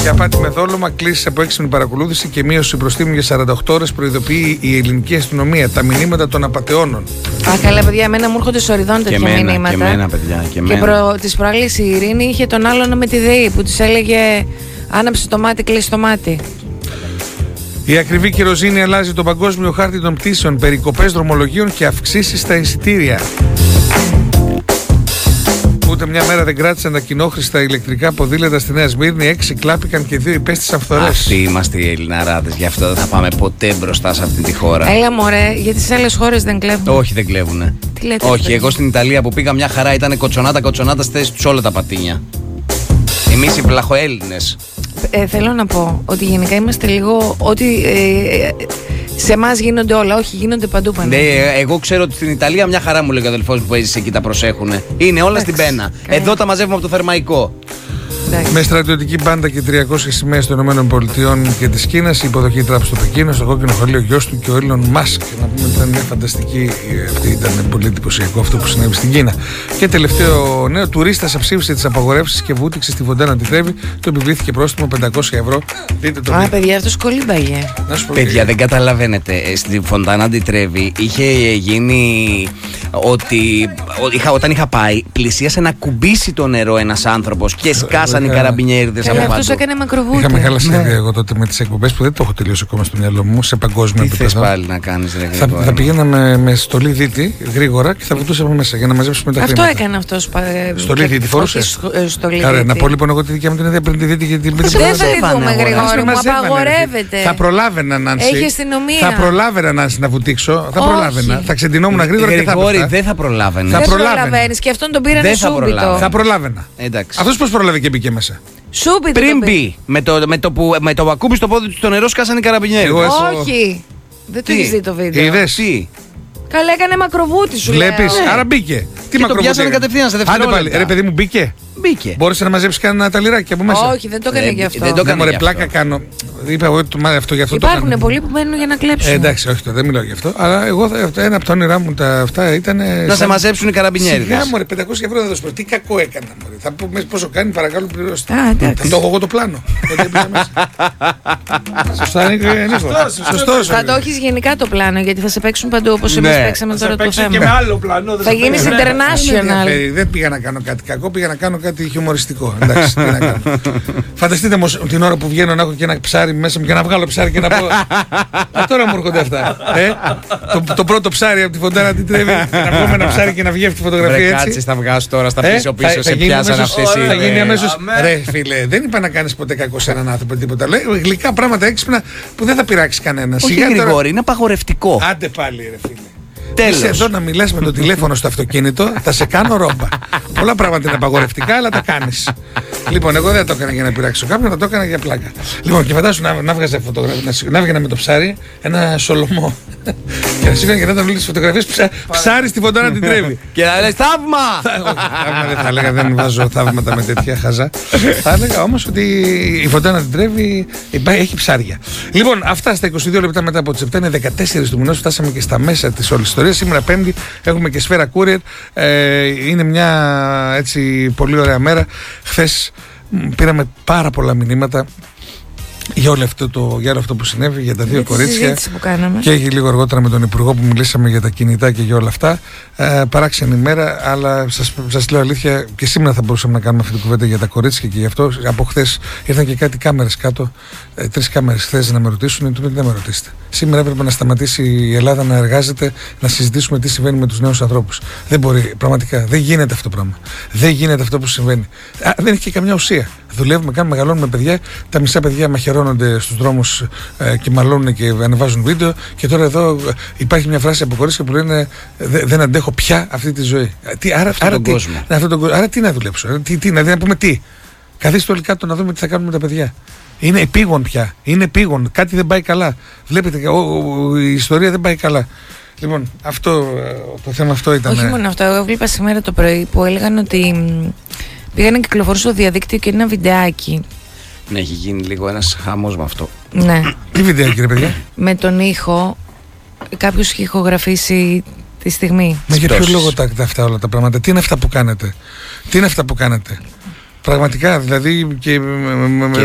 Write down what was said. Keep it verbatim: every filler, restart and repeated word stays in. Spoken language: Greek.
Για απάτη με δόλωμα, κλήσεις από έξυπνη παρακολούθηση και μείωση προστίμου για σαράντα οκτώ ώρες προειδοποιεί η ελληνική αστυνομία. Τα μηνύματα των απατεώνων. Α, καλά, παιδιά, εμένα μου έρχονται σοριδών τέτοια μένα, μηνύματα. Και εμένα, παιδιά. Και, και προ, της προάλλης η Ειρήνη είχε τον άλλον με τη ΔΕΗ που της έλεγε άναψε το μάτι, κλείσει το μάτι. Η ακριβή κυροζήνη αλλάζει τον παγκόσμιο χάρτη των πτήσεων, περικοπές δρομολογίων και αυξήσεις στα εισιτήρια. Ούτε μια μέρα δεν κράτησαν τα κοινόχρηστα ηλεκτρικά ποδήλατα στη Νέα Σμύρνη. Έξι κλάπηκαν και δύο υπέστησαν φθορές. Αυτοί είμαστε οι Ελληναράδες. Γι' αυτό δεν θα πάμε ποτέ μπροστά σε αυτή τη χώρα. Έλα μωρέ, γιατί σε άλλες χώρες δεν κλέβουν. Όχι, δεν κλέβουνε. Τι λέτε, Όχι, εγώ στην Ιταλία που πήγα μια χαρά ήταν κοτσονάτα κοτσονάτα στη θέση τους όλα τα πατίνια. Εμείς οι βλαχοέλληνες. Ε, θέλω να πω ότι γενικά είμαστε λίγο ότι ε, σε εμάς γίνονται όλα, όχι γίνονται παντού παντού. Ναι, εγώ ξέρω ότι στην Ιταλία μια χαρά μου λέει ο αδελφός μου που έζησε εκεί τα προσέχουνε. Είναι όλα στην πένα. Εδώ τα μαζεύουμε από το Θερμαϊκό. Εντάξει. Με στρατιωτική μπάντα και τριακόσιες σημαίες των ΗΠΑ και της Κίνας, η υποδοχή τράπεζα στο Πεκίνο, στο κόκκινο χωλείο γιος του και ο Έλλον Μάσκ. Να πούμε ότι ήταν μια φανταστική, αυτή ήταν πολύ εντυπωσιακό αυτό που συνέβη στην Κίνα. Και τελευταίο νέο, τουρίστας αψήφισε τις απαγορεύσεις και βούτυξε στη Φοντάνα τη Τρέβη, το επιβλήθηκε πρόστιμο πεντακόσια ευρώ. Δείτε το. Α, παιδιά, αυτό κολύμπαγε. Παιδιά, δεν καταλαβαίνετε. Στη Φοντάνα τη Τρέβη είχε γίνει ότι είχα, όταν είχα πάει, πλησίασε να κουμπίσει το νερό ένας άνθρωπος και σκάσανε οι καραμπινιέριδες από παντού. παντού. Αυτός έκανε μακροβούτυ. Είχα μεγάλα σχέδια εγώ τότε με τις εκπομπές που δεν το έχω τελειώσει ακόμα στο μυαλό μου σε παγκόσμιο επίπεδο. Τι θες πάλι να κάνεις, ρε Γρηγόρη? Θα, θα πηγαίναμε με στολή δίτη γρήγορα και θα βουτούσαμε μέσα για να μαζέψουμε τα αυτό χρήματα. Αυτό έκανε αυτός. Στολή δίτη φορούσε. Άρα, να πω λοιπόν εγώ τη δικιά μου την ιδέα πριν τη δίτη και την δεν θα τη δούμε, Γρηγόρη μου, απαγορεύεται. Θα προλάβαινα, Νάνση. Έχει αστυνομία. Θα προλάβαινα, Νάνση, να βουτήξω. Θα προλάβαινα. Θα ξεντινόμουν γρήγορα και θα Γρηγόρη, δεν θα προλάβαινε. Δεν προλαβαίνεις και αυτόν τον πήρανε σούμπιτο. Θα προλάβαινα. Αυτός πώς πρόλαβε και μπήκε μέσα? Σούπιτο. Πριν μπει, με το, με το που με το ακούμπι στο πόδι του στο νερό σκάσανε οι καραμπινιέριδες. Όχι. Δεν το έχεις δει το βίντεο. Είδες τι? Καλά, έκανε μακροβούτι σου. Βλέπεις, άρα μπήκε. Τι μακροβούτι? Το πιάσανε κατευθείαν σε δευτερόλεπτα. Άντε πάλι, ρε παιδί μου, μπήκε. Μπήκε. Μπόρεσε να μαζέψει κανένα ταλιράκι από μέσα? Όχι, δεν το έκανε γι' αυτό. Δεν το έκανε. Μωρέ, πλάκα κάνω. Είπα εγώ το αυτό γι' αυτό. Υπάρχουν πολλοί που μένουν για να κλέψουν. Ε, εντάξει, όχι, δεν μιλάω γι' αυτό. Αλλά εγώ ένα από τα όνειρά μου τα αυτά ήταν. Να σε μαζέψουν οι καραμπινιέριδες. Σιγά, μωρέ, πεντακόσια ευρώ θα δώσω. Τι κακό έκανα, μωρέ. Θα πούμε πόσο κάνει, παρακαλώ πληρώστε. Α, εντάξει. Θα το έχω εγώ το πλάνο. Σωστά, είναι σωστό. Θα το έχει γενικά το πλάνο γιατί θα σε παίξουν παντού όπως εμείς παίξαμε τώρα το θέμα. Και με άλλο πλάνο. Θα γίνει international. Δεν πήγα να κάνω κάτι κακό, πήγα να κάνω κάτι χιουμοριστικό. Εντάξει, τι να κάνω. Φανταστείτε όμως την ώρα που βγαίνω να έχω και ένα ψάρι μέσα μου και να βγάλω ψάρι και να πω. Α, τώρα μου έρχονται αυτά. Ε? το, το πρώτο ψάρι από τη Φοντάνα την Τρέβη. Να πούμε ένα ψάρι και να βγει αυτή τη φωτογραφία έτσι. Κάτσε, θα βγάζω τώρα στα πίσω-πίσω. Ε? Σε πιάσαν αυτές οι. Θα γίνει αμέσως. Ρε φίλε, δεν είπα να κάνεις ποτέ κακό σε έναν άνθρωπο τίποτα. Λέω γλυκά πράγματα έξυπνα που δεν θα πειράξει κανένα. Όχι, Γρηγόρη, είναι απαγορευτικό. Άντε πάλι, ρε φίλε. Τέλος. Είσαι εδώ να μιλάς με το τηλέφωνο στο αυτοκίνητο, θα σε κάνω ρόμπα. Πολλά πράγματα είναι απαγορευτικά, αλλά τα κάνεις. Λοιπόν, εγώ δεν το έκανα για να πειράξω κάποιον, θα το έκανα για πλάκα. Λοιπόν, και φαντάσου να, να βγάζε φωτογραφία, να, να βγαίνα με το ψάρι ένα σολομό. Και να σήκωνα και να ήταν όλες τις φωτογραφίες ψά, ψάρι στη Φοντάνα την Τρέβη. Και να λες θαύμα! Θαύμα δεν θα έλεγα, δεν βάζω θαύματα με τέτοια χαζά. Θα έλεγα όμως ότι η Φοντάνα την Τρέβη έχει ψάρια. Λοιπόν, αυτά στα είκοσι δύο λεπτά μετά από τις επτά, είναι δεκατέσσερις του μηνός, φτάσαμε και στα μέσα της όλης ιστορίας. Σήμερα Πέμπτη έχουμε και Σφαίρα Courier. Ε, είναι μια έτσι πολύ ωραία μέρα. Χθες πήραμε πάρα πολλά μηνύματα για όλο αυτό, το, για όλο αυτό που συνέβη, για τα δύο για κορίτσια. Που κάναμε. Και έχει λίγο αργότερα με τον Υπουργό που μιλήσαμε για τα κινητά και για όλα αυτά. Ε, παράξενη μέρα, αλλά σας, σας λέω αλήθεια, και σήμερα θα μπορούσαμε να κάνουμε αυτή την κουβέντα για τα κορίτσια και γι' αυτό. Από χθες ήρθαν και κάτι κάμερες κάτω, ε, τρεις κάμερες χθες να με ρωτήσουν, και δεν με ρωτήσετε. Σήμερα έπρεπε να σταματήσει η Ελλάδα να εργάζεται, να συζητήσουμε τι συμβαίνει με τους νέους ανθρώπους. Δεν μπορεί, πραγματικά, δεν γίνεται αυτό το πράγμα. Δεν γίνεται αυτό που συμβαίνει. Α, δεν έχει και καμιά ουσία. Δουλεύουμε, κάνουμε, μεγαλώνουμε παιδιά, τα μισά παιδιά μαχαιρώνονται στους δρόμους ε, και μαλώνουν και ανεβάζουν βίντεο. Και τώρα εδώ ε, υπάρχει μια φράση από κορίτσια που λένε δε, δεν αντέχω πια αυτή τη ζωή. Τι, άρα, αυτό άρα, τον τι, κόσμο. αυτό τον, άρα τι να δουλέψω, άρα, τι, τι, να, να πούμε τι. Καθίστε όλοι κάτω να δούμε τι θα κάνουμε με τα παιδιά. Είναι επίγον πια. Είναι επίγον. Κάτι δεν πάει καλά. Βλέπετε, ο, ο, η ιστορία δεν πάει καλά. Λοιπόν, αυτό, το θέμα αυτό ήταν. Όχι μόνο αυτό. Εγώ έβλεπα σήμερα το πρωί που έλεγαν ότι πήγαν να κυκλοφορούν στο διαδίκτυο και ένα βιντεάκι. Ναι, έχει γίνει λίγο ένας χαμός με αυτό. Ναι. Τι βιντεάκι, ρε παιδιά? Με τον ήχο. Κάποιος είχε ηχογραφήσει τη στιγμή. Μα για ποιο λόγο τα, τα αυτά όλα τα πράγματα? Τι είναι αυτά που κάνετε? Τι είναι αυτά που κάνετε? Πραγματικά, δηλαδή. Και, και